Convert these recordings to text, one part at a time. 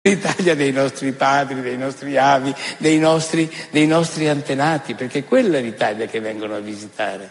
l'Italia dei nostri padri, dei nostri avi, dei nostri antenati, perché quella è l'Italia che vengono a visitare.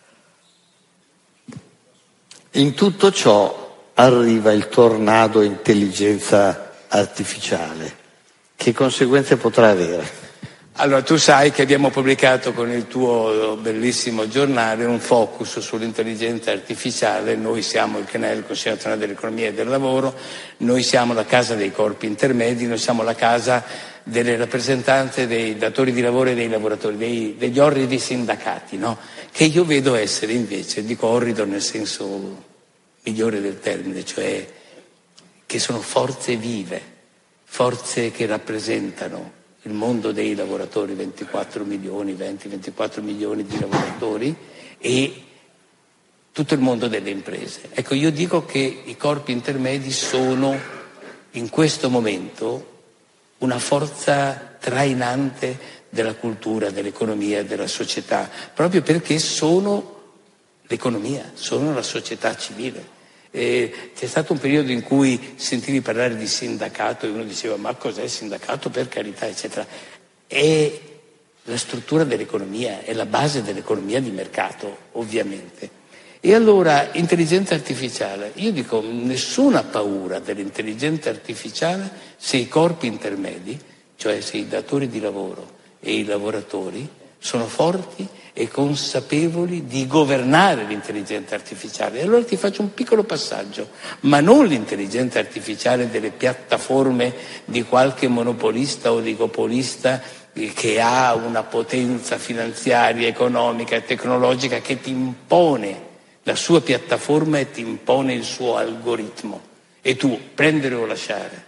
In tutto ciò arriva il tornado intelligenza artificiale. Che conseguenze potrà avere? Allora, tu sai che abbiamo pubblicato con il tuo bellissimo giornale un focus sull'intelligenza artificiale. Noi siamo il CNEL, il Consiglio Nazionale dell'Economia e del Lavoro, noi siamo la casa dei corpi intermedi, noi siamo la casa delle rappresentanze dei datori di lavoro e dei lavoratori, degli orridi sindacati, no? Che io vedo essere invece, dico orrido nel senso migliore del termine, cioè che sono forze vive, forze che rappresentano il mondo dei lavoratori, 24 milioni di lavoratori, e tutto il mondo delle imprese. Ecco, io dico che i corpi intermedi sono in questo momento una forza trainante della cultura, dell'economia, della società, proprio perché sono l'economia, sono la società civile. C'è stato un periodo in cui sentivi parlare di sindacato e uno diceva ma cos'è il sindacato, per carità, eccetera. È la struttura dell'economia, è la base dell'economia di mercato, ovviamente. E allora intelligenza artificiale, io dico nessuna paura dell'intelligenza artificiale se i corpi intermedi, cioè se i datori di lavoro e i lavoratori sono forti e consapevoli di governare l'intelligenza artificiale. E allora ti faccio un piccolo passaggio, ma non l'intelligenza artificiale delle piattaforme di qualche monopolista o oligopolista che ha una potenza finanziaria, economica e tecnologica che ti impone la sua piattaforma e ti impone il suo algoritmo e tu prendere o lasciare.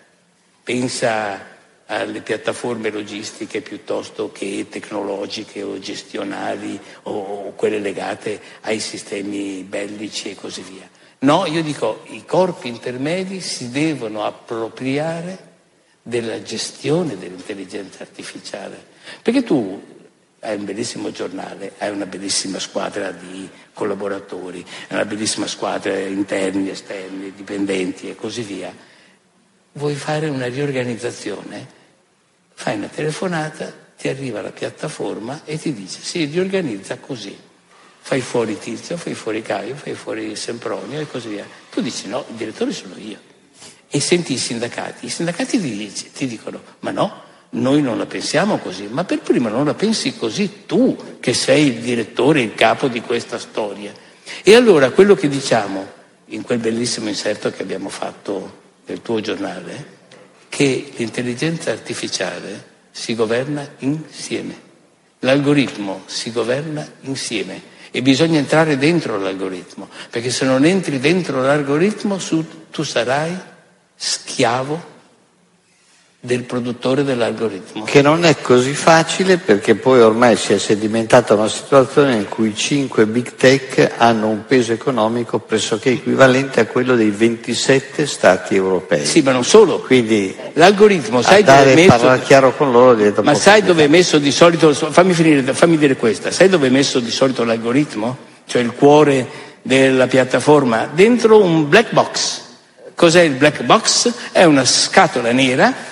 Pensa alle piattaforme logistiche piuttosto che tecnologiche o gestionali o quelle legate ai sistemi bellici e così via. No, io dico i corpi intermedi si devono appropriare della gestione dell'intelligenza artificiale, perché tu hai un bellissimo giornale, hai una bellissima squadra di collaboratori, una bellissima squadra interni, esterni, dipendenti e così via. Vuoi fare una riorganizzazione? Fai una telefonata, ti arriva la piattaforma e ti dice si riorganizza così. Fai fuori Tizio, fai fuori Caio, fai fuori Sempronio e così via. Tu dici no, il direttore sono io. E senti i sindacati ti dicono ma no, noi non la pensiamo così, ma per prima non la pensi così tu che sei il direttore, il capo di questa storia. E allora quello che diciamo in quel bellissimo inserto che abbiamo fatto nel tuo giornale, che l'intelligenza artificiale si governa insieme, l'algoritmo si governa insieme e bisogna entrare dentro l'algoritmo, perché se non entri dentro l'algoritmo tu sarai schiavo del produttore dell'algoritmo. Che non è così facile perché poi ormai si è sedimentata una situazione in cui 5 big tech hanno un peso economico pressoché equivalente a quello dei 27 stati europei. Sì, ma non solo. Quindi l'algoritmo, sai dove è messo? Parlare chiaro con loro diventa ma sai dove è messo di solito? Fammi dire questa. Sai dove è messo di solito l'algoritmo? Cioè il cuore della piattaforma? Dentro un black box. Cos'è il black box? È una scatola nera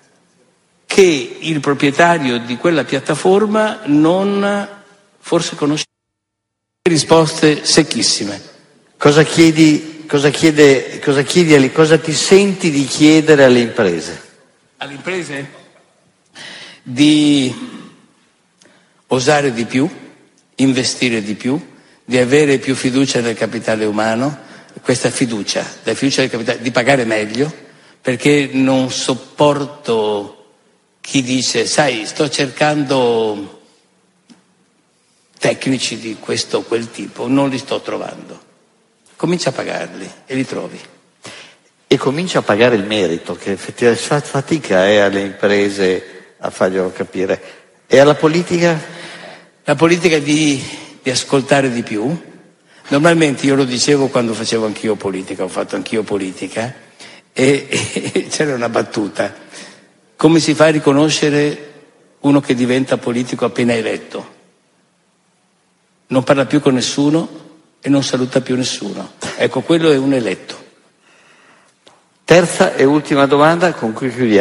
che il proprietario di quella piattaforma non forse conosce. Risposte secchissime. Cosa ti senti di chiedere alle imprese? Alle imprese? Di osare di più, investire di più, di avere più fiducia nel capitale umano, questa fiducia, la fiducia del capitale, di pagare meglio, perché non sopporto chi dice, sai, sto cercando tecnici di questo o quel tipo, non li sto trovando. Comincia a pagarli e li trovi. E comincia a pagare il merito, che effettivamente fa fatica alle imprese a farglielo capire. E alla politica? La politica di ascoltare di più. Normalmente io lo dicevo quando facevo anch'io politica, ho fatto anch'io politica, e c'era una battuta. Come si fa a riconoscere uno che diventa politico appena eletto? Non parla più con nessuno e non saluta più nessuno. Ecco, quello è un eletto. Terza e ultima domanda con cui chiudiamo.